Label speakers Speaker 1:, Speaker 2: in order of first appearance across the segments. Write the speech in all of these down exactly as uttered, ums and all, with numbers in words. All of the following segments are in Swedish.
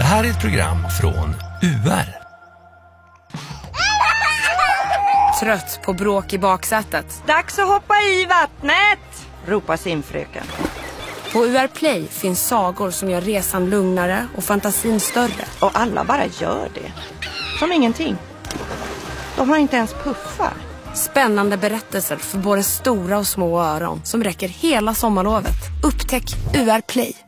Speaker 1: här är ett program från U R.
Speaker 2: Trött på bråk i baksätet.
Speaker 3: Dags att hoppa i vattnet, ropar simfröken.
Speaker 2: På U R Play finns sagor som gör resan lugnare och fantasin större.
Speaker 3: Och alla bara gör det. Som ingenting. De har inte ens puffar.
Speaker 2: Spännande berättelser för både stora och små öron som räcker hela sommarlovet. Upptäck U R Play.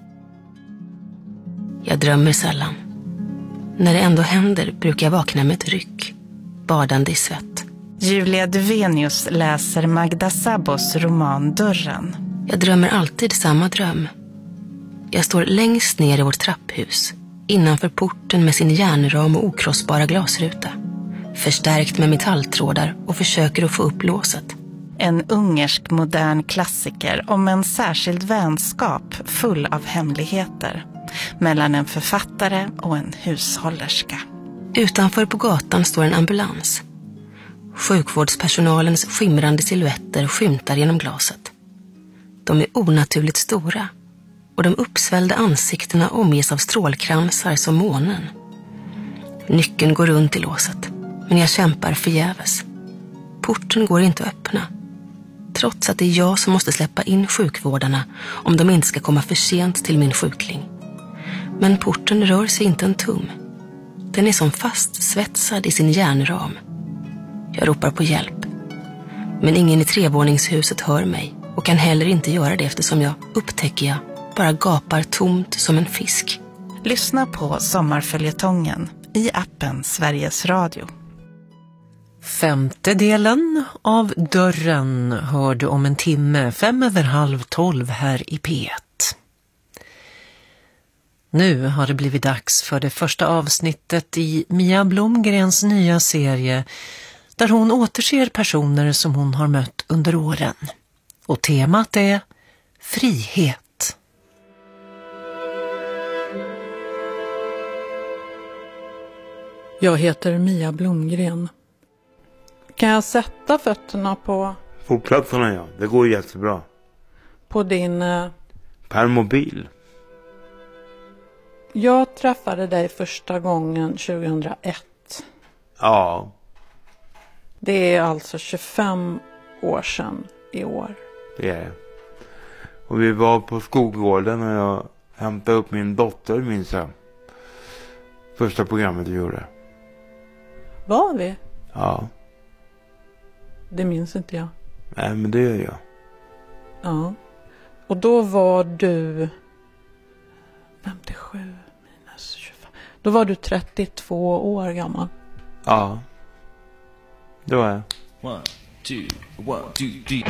Speaker 4: Jag drömmer sällan. När det ändå händer brukar jag vakna med ett ryck, badande i svett.
Speaker 5: Julia Duvenius läser Magda Szabos roman Dörren.
Speaker 4: Jag drömmer alltid samma dröm. Jag står längst ner i vårt trapphus, innanför porten med sin järnram och okrossbara glasruta. Förstärkt med metalltrådar och försöker att få upp låset.
Speaker 5: En ungersk modern klassiker om en särskild vänskap full av hemligheter. Mellan en författare och en hushållerska.
Speaker 4: Utanför på gatan står en ambulans. Sjukvårdspersonalens skimrande silhuetter skymtar genom glaset. De är onaturligt stora och de uppsvällda ansiktena omges av strålkransar som månen. Nyckeln går runt i låset, men jag kämpar förgäves. Porten går inte att öppna, trots att det är jag som måste släppa in sjukvårdarna om de inte ska komma för sent till min sjukling. Men porten rör sig inte en tum. Den är som fastsvetsad i sin järnram. Jag ropar på hjälp. Men ingen i trevåningshuset hör mig och kan heller inte göra det eftersom jag, upptäcker jag, bara gapar tomt som en fisk.
Speaker 5: Lyssna på Sommarföljetongen i appen Sveriges Radio.
Speaker 6: Femte delen av Dörren hör du om en timme, fem över halv tolv här i P ett. Nu har det blivit dags för det första avsnittet i Mia Blomgrens nya serie där hon återser personer som hon har mött under åren. Och temat är frihet.
Speaker 7: Jag heter Mia Blomgren. Kan jag sätta fötterna på...
Speaker 8: Fotplattorna, ja. Det går jättebra.
Speaker 7: På din... Eh...
Speaker 8: Permobil.
Speaker 7: Jag träffade dig första gången tjugohundraett.
Speaker 8: Ja.
Speaker 7: Det är alltså tjugofem år sedan i år.
Speaker 8: Det är. Och vi var på skolgården och jag hämtade upp min dotter, minns jag. Första programmet vi gjorde.
Speaker 7: Var vi?
Speaker 8: Ja.
Speaker 7: Det minns inte jag.
Speaker 8: Nej, men det gör jag.
Speaker 7: Ja. Och då var du... femtiosju minus tjugofem. Då var du trettiotvå år gammal.
Speaker 8: Ja. Det var jag.
Speaker 9: One, two, one, two, three.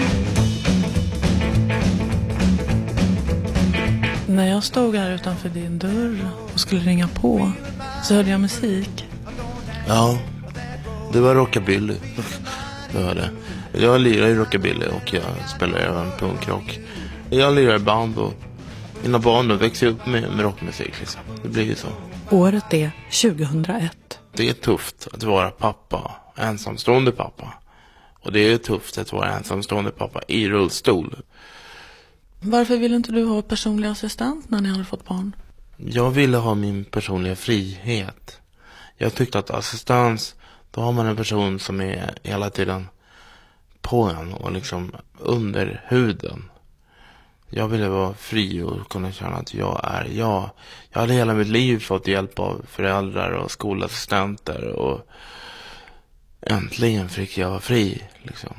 Speaker 7: När jag stod här utanför din dörr och skulle ringa på så hörde jag musik.
Speaker 10: Ja, det var rockabilly. Det var det. Jag lirar i rockabilly och jag spelar även punkrock. Jag lirar i band och mina barn växer upp med, med rockmusik liksom. Det blir ju så.
Speaker 7: Året är tjugohundraett.
Speaker 10: Det är tufft att vara pappa, ensamstående pappa. Och det är tufft att vara ensamstående pappa i rullstol.
Speaker 7: Varför ville inte du ha personlig assistent när ni hade fått barn?
Speaker 10: Jag ville ha min personliga frihet. Jag tyckte att assistans, då har man en person som är hela tiden på en och liksom under huden. Jag ville vara fri och kunna känna att jag är jag. Jag hade hela mitt liv fått hjälp av föräldrar och skolassistenter och äntligen fick jag vara fri liksom.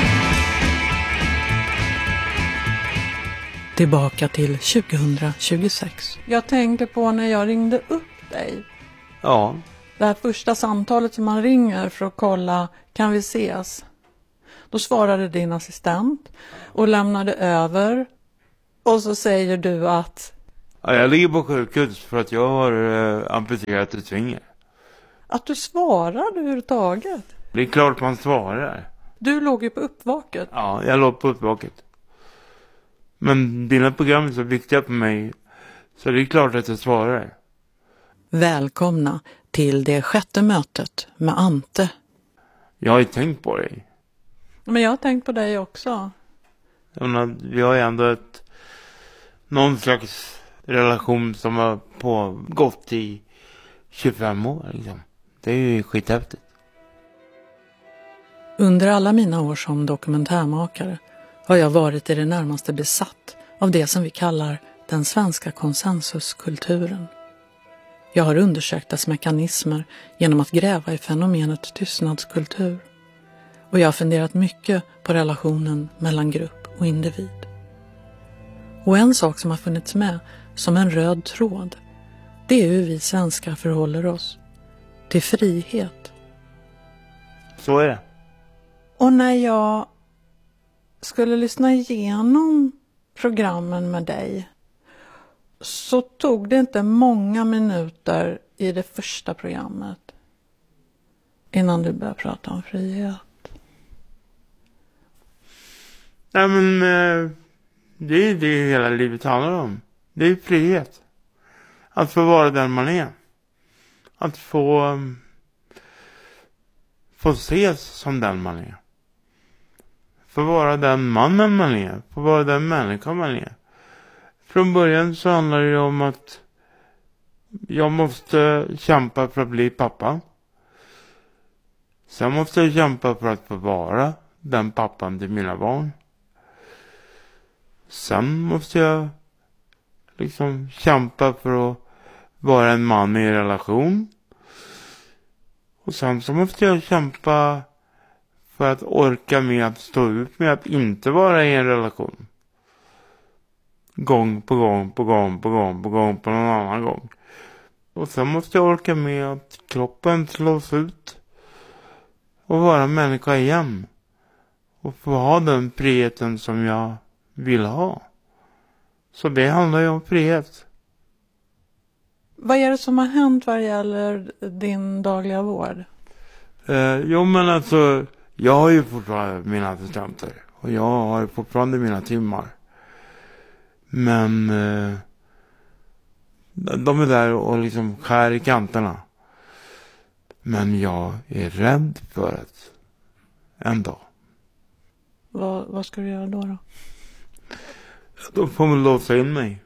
Speaker 7: Tillbaka till tjugohundratjugosex. Jag tänkte på när jag ringde upp dig.
Speaker 8: Ja.
Speaker 7: Det här första samtalet som man ringer för att kolla, kan vi ses? Då svarade din assistent och lämnade över. Och så säger du att...
Speaker 8: Ja, jag ligger på sjukhus för att jag har äh, amputerat ett finger.
Speaker 7: Att du svarade överhuvudtaget?
Speaker 8: Det är klart man svarar.
Speaker 7: Du låg ju på uppvaket.
Speaker 8: Ja, jag låg på uppvaket. Men dina program är så viktiga för mig, så det är klart att jag svarar.
Speaker 7: Välkomna till det sjätte mötet med Ante.
Speaker 8: Jag har ju tänkt på dig.
Speaker 7: Men jag har tänkt på dig också.
Speaker 8: Jag menar, vi har ju ändå ett, någon slags relation som har på gott i tjugofem år liksom. Det är ju skithäftigt.
Speaker 7: Under alla mina år som dokumentärmakare har jag varit i det närmaste besatt av det som vi kallar den svenska konsensuskulturen. Jag har undersökt dess mekanismer genom att gräva i fenomenet tystnadskultur. Och jag har funderat mycket på relationen mellan grupp och individ. Och en sak som har funnits med som en röd tråd, det är hur vi svenskar förhåller oss till frihet.
Speaker 8: Så är det.
Speaker 7: Och när jag skulle lyssna igenom programmen med dig så tog det inte många minuter i det första programmet innan du började prata om frihet.
Speaker 8: Nej men eh, det är det hela livet handlar om. Det är frihet. Att få vara den man är. Att få um, få ses som den man är. Få vara den mannen man är. Få vara den människan man är. Från början så handlar det om att jag måste kämpa för att bli pappa. Sen måste jag kämpa för att få vara den pappan till mina barn. Sen måste jag liksom kämpa för att vara en man i relation. Och sen så måste jag kämpa för att orka med att stå ut med att inte vara i en relation. Gång på gång på gång på gång på gång på någon annan gång. Och sen måste jag orka med att kroppen slås ut och vara människa igen. Och få ha den friheten som jag vill ha. Så det handlar ju om frihet.
Speaker 7: Vad är det som har hänt vad gäller din dagliga vård?
Speaker 8: Eh, jo men alltså, jag har ju fortfarande mina assistenter. Och jag har ju fortfarande mina timmar. Men eh, de är där och liksom skär i kanterna. Men jag är rädd för att en dag.
Speaker 7: Vad, vad ska du göra då då?
Speaker 8: Då får man låsa in mig.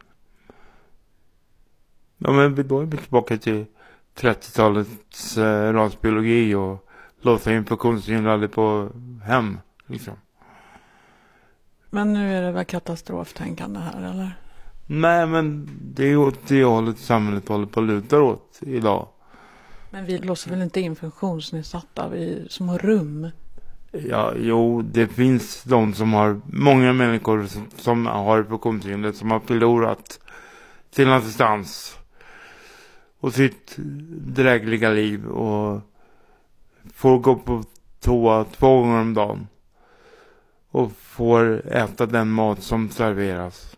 Speaker 8: Ja, men då är vi tillbaka till trettiotalets eh, rasbiologi och låsa in funktionshindrade på hem. Liksom.
Speaker 7: Men nu är det väl katastroftänkande här, eller?
Speaker 8: Nej, men det är åt det hållet samhället håller på att luta åt idag.
Speaker 7: Men vi låser väl inte in funktionsnedsatta i små rum?
Speaker 8: Ja, jo, det finns de som har, många människor som, som har funktionshinder som har förlorat sin assistans och sitt drägliga liv och får gå på toa två gånger om dagen och får äta den mat som serveras.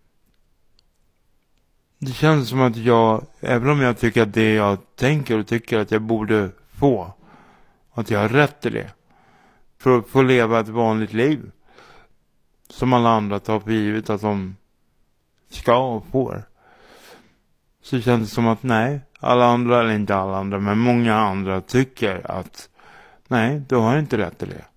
Speaker 8: Det känns som att jag, även om jag tycker att det jag tänker och tycker att jag borde få, att jag har rätt till det. För att få leva ett vanligt liv. Som alla andra tar för givet att de ska och får. Så känns det som att nej, alla andra, eller inte alla andra, men många andra tycker att nej, du har inte rätt till det.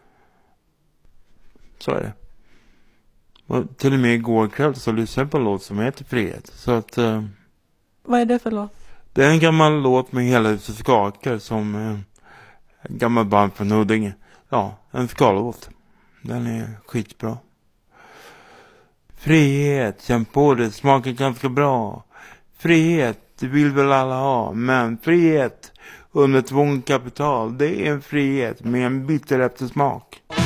Speaker 8: Så är det. Och till och med igår kväll så lyssnade jag på en låt som heter Frihet. Så att... Eh,
Speaker 7: vad är det för låt?
Speaker 8: Det är en gammal låt med Hela huset skakar som eh, en gammal band från Huddinge. Ja, en skalåt. Den är skitbra. Frihet, känn på det, smakar ganska bra. Frihet, det vill väl alla ha. Men frihet under tvångskapital, det är en frihet med en bitter eftersmak.